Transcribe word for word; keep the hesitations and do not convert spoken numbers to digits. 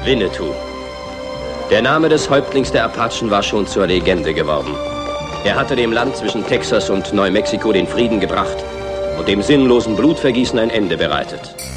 Winnetou. Der Name des Häuptlings der Apachen war schon zur Legende geworden. Er hatte dem Land zwischen Texas und Neumexiko den Frieden gebracht und dem sinnlosen Blutvergießen ein Ende bereitet.